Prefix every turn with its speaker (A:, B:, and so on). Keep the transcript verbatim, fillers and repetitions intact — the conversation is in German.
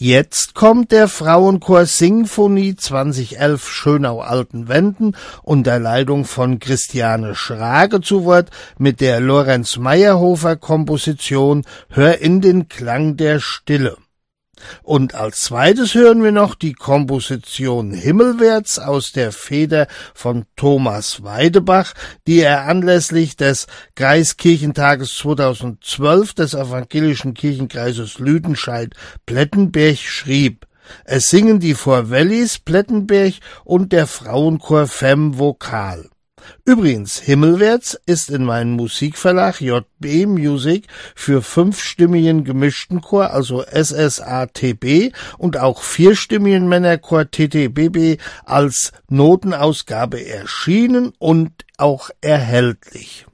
A: Jetzt kommt der Frauenchor Singfonie zwanzig elf Schönau-Altenwenden unter Leitung von Christiane Schrage zu Wort mit der Lorenz Meyerhofer Komposition Hör in den Klang der Stille. Und als zweites hören wir noch die Komposition Himmelwärts aus der Feder von Thomas Weidebach, die er anlässlich des Kreiskirchentages zweitausendzwölf des Evangelischen Kirchenkreises Lüdenscheid-Plettenberg schrieb. Es singen die Forvellis Plettenberg und der Frauenchor Femme Vokal. Übrigens, Himmelwärts ist in meinem Musikverlag J B Music für fünfstimmigen gemischten Chor, also S S A T B, und auch vierstimmigen Männerchor T T B B als Notenausgabe erschienen und auch erhältlich.